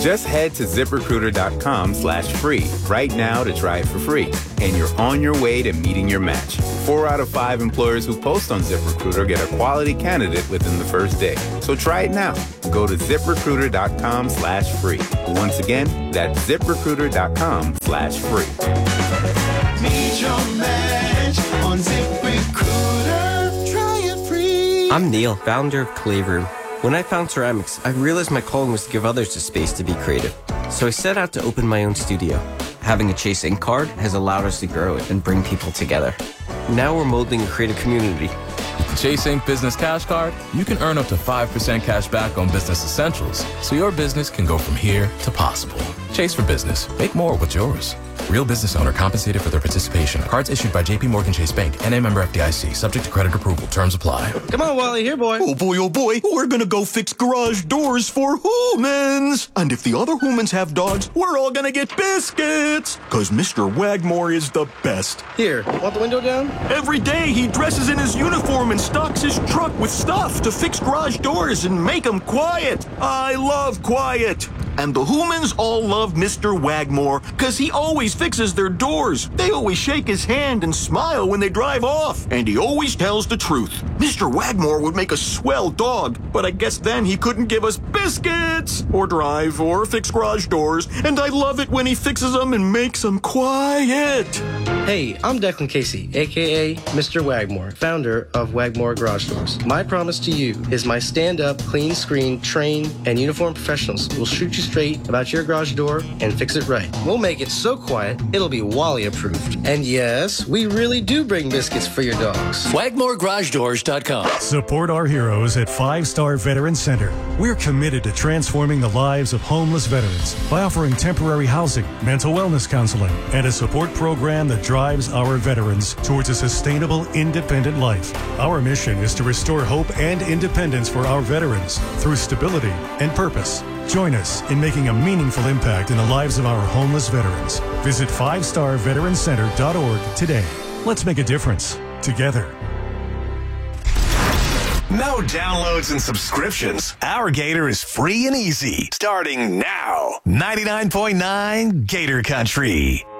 Just head to ZipRecruiter.com/free right now to try it for free. And you're on your way to meeting your match. 4 out of 5 employers who post on ZipRecruiter get a quality candidate within the first day. So try it now. Go to ZipRecruiter.com/free. Once again, that's ZipRecruiter.com/free. Meet your match on ZipRecruiter. Try it free. I'm Neil, founder of Clayroom. When I found ceramics, I realized my calling was to give others the space to be creative. So I set out to open my own studio. Having a Chase Ink card has allowed us to grow it and bring people together. Now we're molding a creative community. With the Chase Ink Business Cash Card, you can earn up to 5% cash back on business essentials, so your business can go from here to possible. Chase for Business. Make more with yours. Real business owner compensated for their participation. Cards issued by J.P. Morgan Chase Bank, N.A. member FDIC. Subject to credit approval. Terms apply. Come on, Wally. Here, boy. Oh, boy. We're gonna go fix garage doors for humans. And if the other humans have dogs, we're all gonna get biscuits. Cause Mr. Wagmore is the best. Here, want the window down? Every day he dresses in his uniform and stocks his truck with stuff to fix garage doors and make them quiet. I love quiet. And the humans all love Mr. Wagmore because he always fixes their doors. They always shake his hand and smile when they drive off. And he always tells the truth. Mr. Wagmore would make a swell dog, but I guess then he couldn't give us biscuits or drive or fix garage doors. And I love it when he fixes them and makes them quiet. Hey, I'm Declan Casey, a.k.a. Mr. Wagmore, founder of Wagmore Garage Doors. My promise to you is my stand-up, clean-screen, trained, and uniformed professionals will shoot you straight about your garage door and fix it right. We'll make it so quiet, it'll be Wally approved. And yes, we really do bring biscuits for your dogs. WagmoreGarageDoors.com. Support our heroes at 5-Star Veteran Center. We're committed to transforming the lives of homeless veterans by offering temporary housing, mental wellness counseling, and a support program that drives our veterans towards a sustainable, independent life. Our mission is to restore hope and independence for our veterans through stability and purpose. Join us in making a meaningful impact in the lives of our homeless veterans. Visit 5starveterancenter.org today. Let's make a difference together. No downloads and subscriptions. Our Gator is free and easy. Starting now. 99.9 Gator Country.